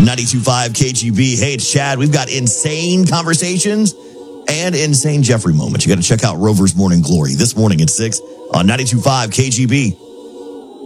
92.5 KGB. Hey, it's Chad. We've got insane conversations and insane Jeffrey moments. You got to check out Rover's Morning Glory this morning at 6 on 92.5 KGB.